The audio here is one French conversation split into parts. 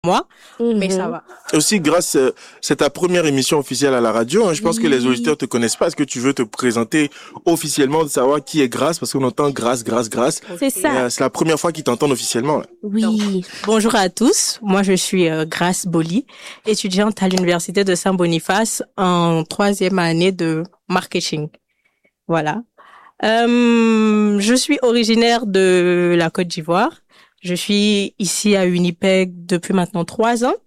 moi, mais ça va. Aussi, grâce, c'est ta première émission officielle à la radio. Hein. Je pense que les auditeurs te connaissent pas. Est-ce que tu veux te présenter officiellement, de savoir qui est Grâce, parce qu'on entend Grâce. C'est ça. C'est la première fois qu'ils t'entendent officiellement. Là. Oui. Donc, bonjour à tous. Moi, je suis Grâce Boli, étudiante à l'université de Saint-Boniface en 3e année de marketing. Voilà. Je suis originaire de la Côte d'Ivoire. Je suis ici à Unipeg depuis maintenant 3 ans.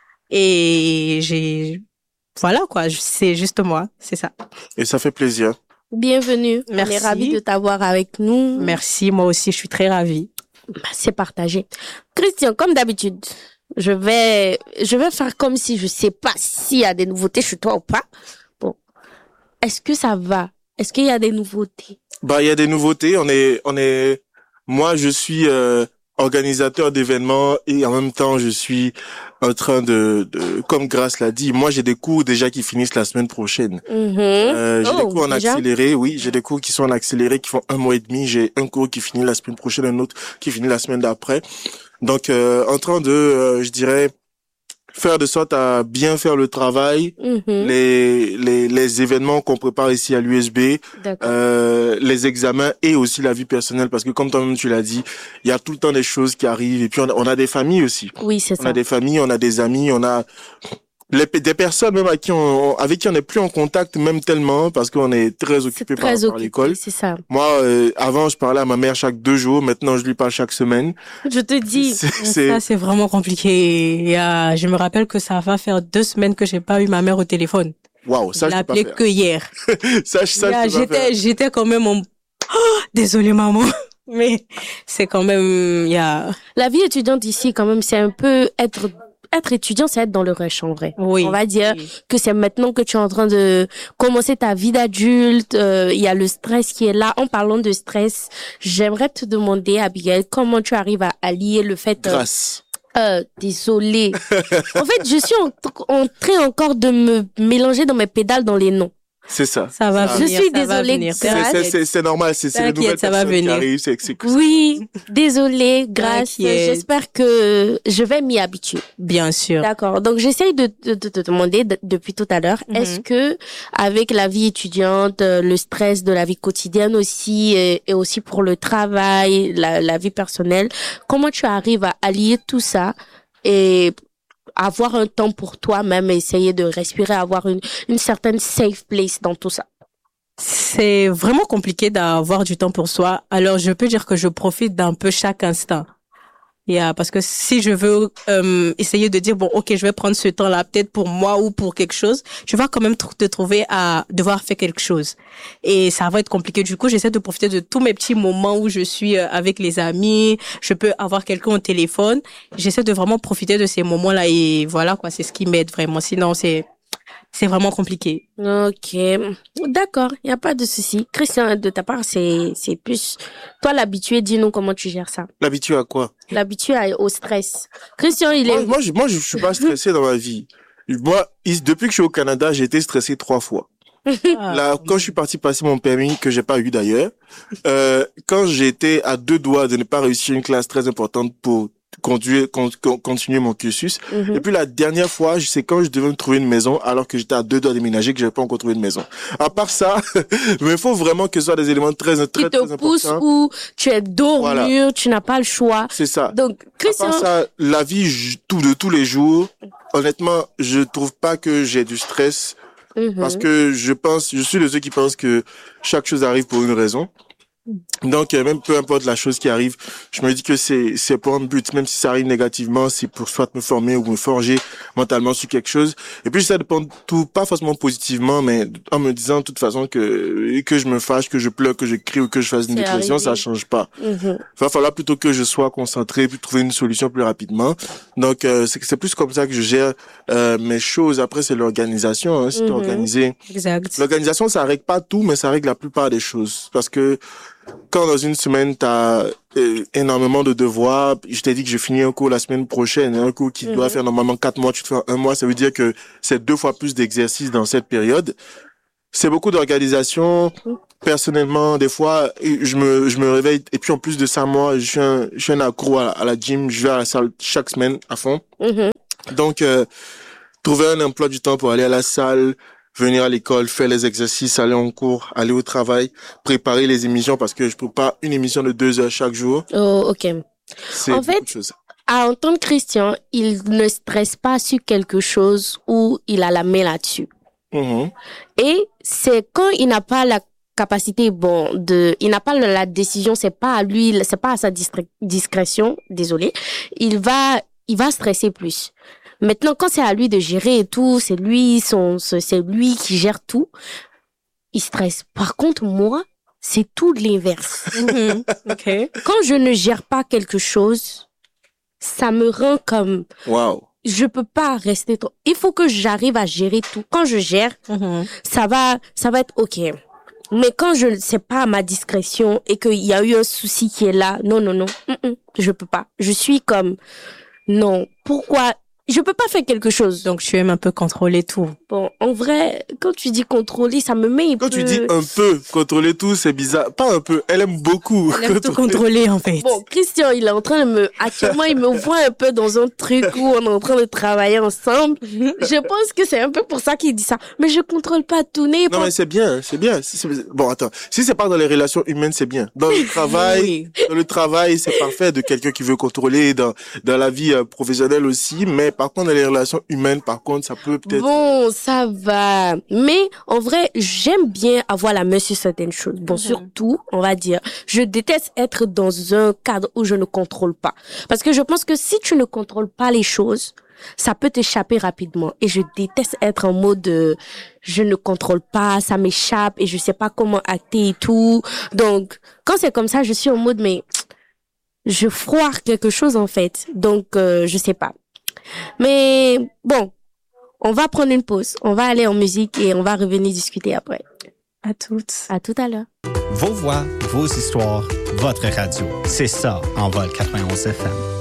Et voilà quoi, c'est juste moi, c'est ça. Et ça fait plaisir. Bienvenue. Merci. On est ravis de t'avoir avec nous. Merci, moi aussi, je suis très ravie. C'est partagé. Christian, comme d'habitude, je vais faire comme si je sais pas s'il y a des nouveautés chez toi ou pas. Bon. Est-ce que ça va? Est-ce qu'il y a des nouveautés? Bah, il y a des nouveautés. Moi, je suis, organisateur d'événements et en même temps je suis en train comme Grâce l'a dit, moi j'ai des cours déjà qui finissent la semaine prochaine. J'ai des cours en accéléré, oui, j'ai des cours qui sont en accéléré qui font 1 mois et demi, j'ai un cours qui finit la semaine prochaine, un autre qui finit la semaine d'après. Donc en train de je dirais faire de sorte à bien faire le travail, les événements qu'on prépare ici à l'USB, les examens et aussi la vie personnelle, parce que comme toi-même tu l'as dit, il y a tout le temps des choses qui arrivent et puis on a des familles aussi. Oui, c'est ça. On a des familles, on a des amis, on a des personnes même avec qui on n'est plus en contact même tellement parce qu'on est très occupé par l'école. C'est ça. Moi, avant, je parlais à ma mère chaque 2 jours. Maintenant, je lui parle chaque semaine. Je te dis. Ça, c'est vraiment compliqué. Je me rappelle que ça va faire 2 semaines que j'ai pas eu ma mère au téléphone. Waouh, ça, je peux pas faire. Je l'ai appelée que hier. J'étais quand même désolée, maman. Mais c'est quand même, La vie étudiante ici, quand même, c'est un peu être étudiant, c'est être dans le rush, en vrai. Oui. On va dire que c'est maintenant que tu es en train de commencer ta vie d'adulte. Il y a le stress qui est là. En parlant de stress, j'aimerais te demander, Abigail, comment tu arrives à allier le fait... Grâce. Désolée. En fait, je suis en train encore de me mélanger dans mes pédales dans les noms. C'est ça. Ça va venir. Je suis désolée. C'est normal. C'est les nouvelles personnes qui arrivent. C'est oui, désolée, Grâce. J'espère que je vais m'y habituer. Bien sûr. D'accord. Donc, j'essaye de te demander depuis tout à l'heure, est-ce que avec la vie étudiante, le stress de la vie quotidienne aussi, et aussi pour le travail, la vie personnelle, comment tu arrives à allier tout ça et avoir un temps pour toi-même, essayer de respirer, avoir une certaine safe place dans tout ça? C'est vraiment compliqué d'avoir du temps pour soi. Alors, je peux dire que je profite d'un peu chaque instant. Parce que si je veux essayer de dire, bon, ok, je vais prendre ce temps-là peut-être pour moi ou pour quelque chose, je vais quand même te trouver à devoir faire quelque chose. Et ça va être compliqué. Du coup, j'essaie de profiter de tous mes petits moments où je suis avec les amis, je peux avoir quelqu'un au téléphone. J'essaie de vraiment profiter de ces moments-là et voilà, quoi, c'est ce qui m'aide vraiment. Sinon, c'est vraiment compliqué. Ok. D'accord. Il n'y a pas de souci. Christian, de ta part, c'est plus, toi, l'habitué, dis-nous comment tu gères ça. L'habitué à quoi? L'habitué au stress. Christian, Moi, je suis pas stressé dans ma vie. Moi, depuis que je suis au Canada, j'ai été stressé 3 fois. Là, quand je suis parti passer mon permis, que j'ai pas eu d'ailleurs, quand j'étais à 2 doigts de ne pas réussir une classe très importante pour continuer mon cursus. Et puis la dernière fois, c'est quand je devais me trouver une maison alors que j'étais à 2 doigts de déménager que j'avais pas encore trouvé une maison. À part ça, mais il faut vraiment que ce soit des éléments très qui te poussent ou tu es dos au mur, tu n'as pas le choix. C'est ça. Donc, Christian... À part ça, la vie de tous les jours, honnêtement, je trouve pas que j'ai du stress parce que je suis de ceux qui pensent que chaque chose arrive pour une raison. Donc, même peu importe la chose qui arrive, je me dis que c'est pour un but, même si ça arrive négativement, c'est pour soit me former ou me forger mentalement sur quelque chose. Et puis, j'essaie de prendre tout, pas forcément positivement, mais en me disant de toute façon que je me fâche, que je pleure, que je crie ou que je fasse une dépression, ça change pas. Va falloir plutôt que je sois concentré puis trouver une solution plus rapidement. Donc, c'est plus comme ça que je gère mes choses. Après, c'est l'organisation, hein, c'est organisé. Exact. L'organisation, ça règle pas tout, mais ça règle la plupart des choses. Parce que quand dans une semaine, t'as énormément de devoirs, je t'ai dit que je finis un cours la semaine prochaine, un cours qui doit faire normalement 4 mois, tu te fais 1 mois, ça veut dire que c'est 2 fois plus d'exercices dans cette période. C'est beaucoup d'organisation, personnellement, des fois, je me réveille, et puis en plus de ça, moi, je suis un accro à la gym, je vais à la salle chaque semaine à fond. Donc, trouver un emploi du temps pour aller à la salle, venir à l'école, faire les exercices, aller en cours, aller au travail, préparer les émissions, parce que je prépare une émission de 2 heures chaque jour. Oh, ok. C'est en beaucoup fait, de choses. à entendre Christian, il ne stresse pas sur quelque chose où il a la main là-dessus. Et c'est quand il n'a pas la capacité, il n'a pas la décision, c'est pas à lui, c'est pas à sa discrétion, désolé, il va stresser plus. Maintenant, quand c'est à lui de gérer et tout, c'est lui qui gère tout, il stresse. Par contre, moi, c'est tout l'inverse. Okay. Quand je ne gère pas quelque chose, ça me rend comme... Wow. Je peux pas rester trop... Il faut que j'arrive à gérer tout. Quand je gère, ça va être OK. Mais quand c'est pas à ma discrétion et qu'il y a eu un souci qui est là, non, je peux pas. Je suis comme... Non, pourquoi... Je peux pas faire quelque chose. Donc, tu aimes un peu contrôler tout. Bon, en vrai, quand tu dis contrôler, ça me met un peu... Quand tu dis un peu contrôler tout, c'est bizarre. Pas un peu, elle aime beaucoup. Elle aime tout contrôler, en fait. Bon, Christian, il est en train de actuellement, il me voit un peu dans un truc où on est en train de travailler ensemble. Je pense que c'est un peu pour ça qu'il dit ça. Mais je contrôle pas tout. Non, mais c'est bien. Bon, attends. Si c'est pas dans les relations humaines, c'est bien. Dans le travail, c'est parfait de quelqu'un qui veut contrôler dans la vie professionnelle aussi. Mais par contre, dans les relations humaines, par contre, ça peut peut-être... Bon, ça va. Mais, en vrai, j'aime bien avoir la main sur certaines choses. Bon, surtout, on va dire, je déteste être dans un cadre où je ne contrôle pas. Parce que je pense que si tu ne contrôles pas les choses, ça peut t'échapper rapidement. Et je déteste être en mode, je ne contrôle pas, ça m'échappe et je sais pas comment acter et tout. Donc, quand c'est comme ça, je suis en mode, mais, je foire quelque chose, en fait. Donc, je sais pas. Mais bon, on va prendre une pause. On va aller en musique et on va revenir discuter après. À toutes. À tout à l'heure. Vos voix, vos histoires, votre radio. C'est ça, Envol 91 FM.